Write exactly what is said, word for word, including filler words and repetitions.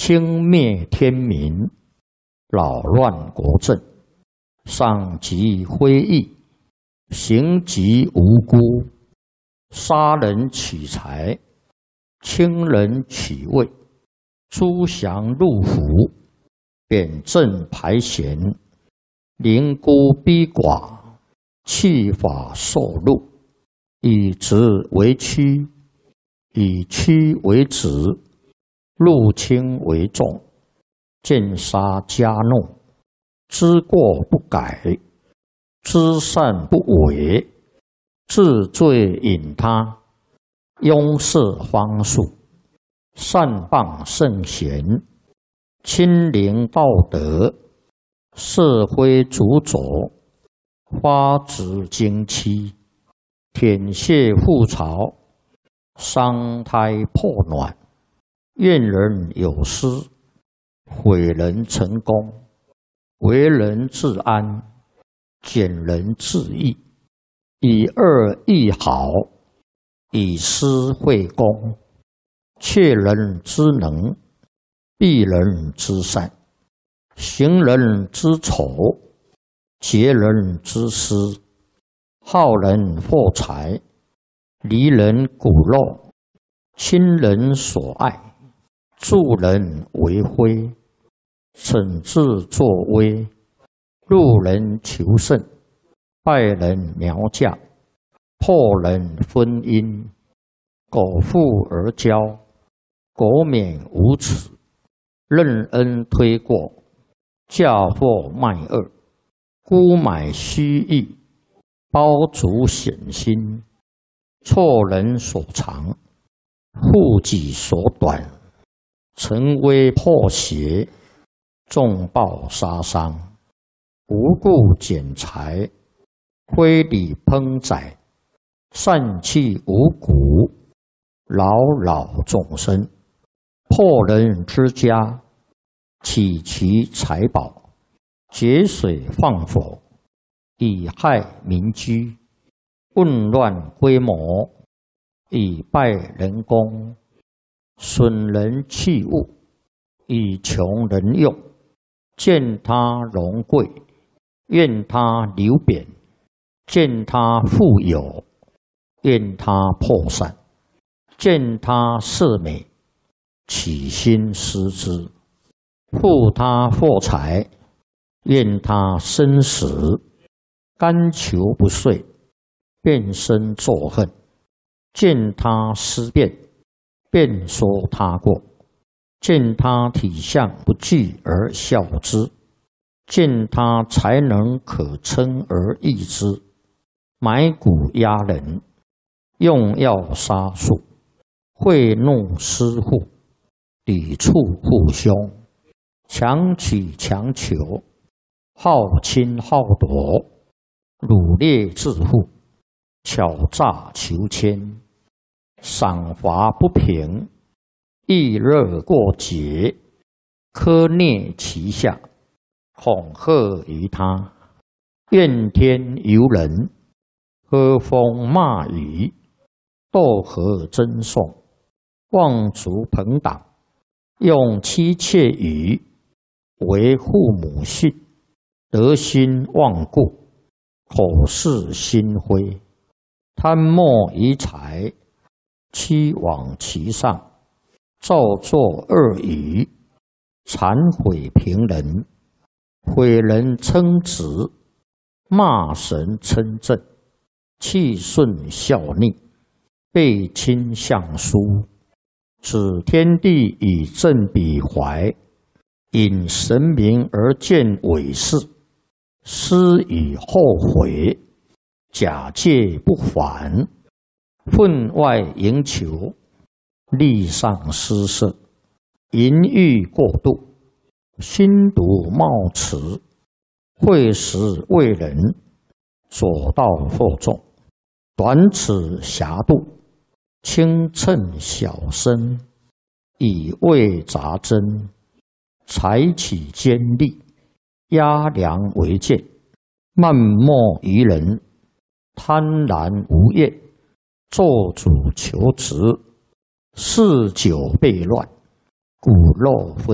轻灭天民，扰乱国政，上及非义，行及无辜，杀人取财，轻人取位，诸降入府，贬正排贤，凌孤逼寡，弃法受禄，以直为屈，以屈为直，入轻为重，见杀加怒，知过不改，知善不为，治罪引他，拥塞方术，善谤圣贤，亲临道德，社会主佐，发指经期，舔泻覆巢，伤胎破卵，怨人有失，毁人成功，为人自安，减人自义，以恶易好，以私会公，窃人之能，避人之善，行人之丑，劫人之私，好人获财，离人骨肉，亲人所爱，助人为非，惩治作威，路人求胜，败人苗将，破人婚姻，苟富而骄，苟免无耻，任恩推过，嫁祸卖恶，沽买虚意，包足险心，错人所长，护己所短，陈威破邪，重暴杀伤，无故减财，非礼烹宰，散弃五谷，扰扰众生，破人之家，起其财宝，节水放火，以害民居，混乱规模，以败人功，损人器物，以穷人用，见他荣贵，怨他流贬，见他富有，怨他破散，见他色美，起心思之，负他获财，怨他生死，甘求不遂，变身作恨，见他思变，便说他过，见他体相不具而笑之，见他才能可称而易之，买骨压人，用药杀术，贿弄私户，抵触父兄，强取强求，好侵好夺，掳掠致富，巧诈求签，赏罚不平，易热过节，苛虐其下，恐吓于他，怨天尤人，喝风骂雨，斗和争讼，妄足朋党，用妻妾语，为父母训，德心忘故，口是心非，贪墨于财，欺罔其上，造作恶语，谄毁平人，毁人称职，骂神称正，气顺效逆，背亲相疏，指天地以正彼怀，引神明而见伪事，思以后悔，假借不还，分外营求，力上失色，淫欲过度，心毒冒迟，会时为人，左道惑众，短尺狭度，轻称小身，以为杂针，采取尖利，压梁为剑，漫莫于人，贪婪无厌，做主求职，嗜酒悖乱，骨肉分